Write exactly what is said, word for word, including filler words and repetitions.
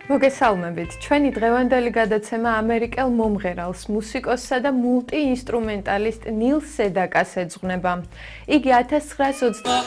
მოგესალმებით. ჩვენი დღევანდელი გადაცემა ამერიკელ მომღერალს, მუსიკოსსა და მულტიინსტრუმენტალისტ ნილ სედაკას ეძღვნება. იგი ათას ცხრაასი ოცდაათი